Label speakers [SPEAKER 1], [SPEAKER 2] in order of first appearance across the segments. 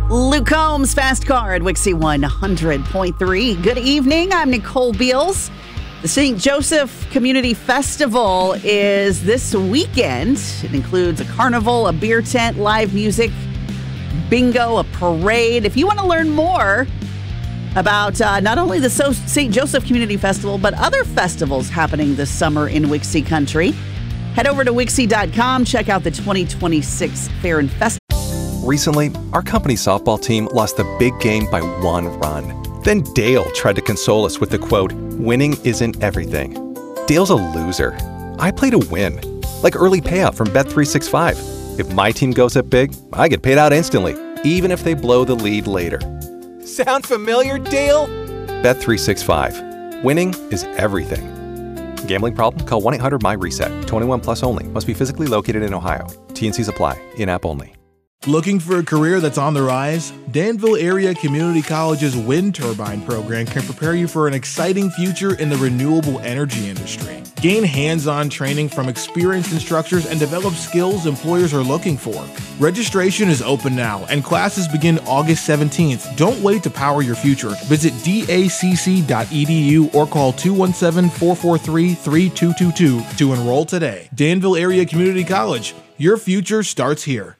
[SPEAKER 1] Luke Combs, Fast Car at Wixie 100.3. Good evening. I'm Nicole Beals. The St. Joseph Community Festival is this weekend. It includes a carnival, a beer tent, live music, bingo, a parade. If you want to learn more about not only the St. Joseph Community Festival, but other festivals happening this summer in Wixie Country, head over to Wixie.com. Check out the 2026 Fair and Festival.
[SPEAKER 2] Recently, our company's softball team lost the big game by 1 run. Then Dale tried to console us with the quote, "Winning isn't everything." Dale's a loser. I play to win, like early payout from Bet365. If my team goes up big, I get paid out instantly, even if they blow the lead later. Sound familiar, Dale? Bet365. Winning is everything. Gambling problem? Call 1-800-MY-RESET. 21 plus only. Must be physically located in Ohio. T&Cs apply. In-app only.
[SPEAKER 3] Looking for a career that's on the rise? Danville Area Community College's wind turbine program can prepare you for an exciting future in the renewable energy industry. Gain hands-on training from experienced instructors and develop skills employers are looking for. Registration is open now, and classes begin August 17th. Don't wait to power your future. Visit dacc.edu or call 217-443-3222 to enroll today. Danville Area Community College. Your future starts here.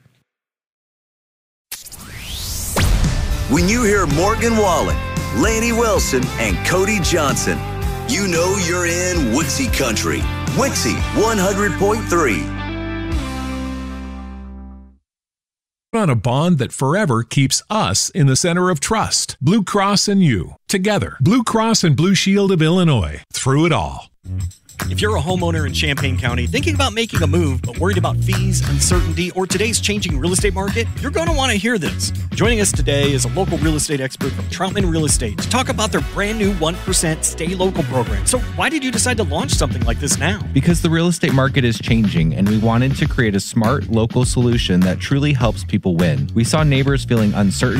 [SPEAKER 4] When you hear Morgan Wallen, Laney Wilson, and Cody Johnson, you know you're in Wixie Country. Wixie 100.3.
[SPEAKER 5] On a bond that forever keeps us in the center of trust. Blue Cross and you. Together. Blue Cross and Blue Shield of Illinois. Through it all.
[SPEAKER 6] If you're a homeowner in Champaign County thinking about making a move but worried about fees, uncertainty, or today's changing real estate market, you're going to want to hear this. Joining us today is a local real estate expert from Troutman Real Estate to talk about their brand new 1% Stay Local program. So why did you decide to launch something like this now?
[SPEAKER 7] Because the real estate market is changing and we wanted to create a smart local solution that truly helps people win. We saw neighbors feeling uncertain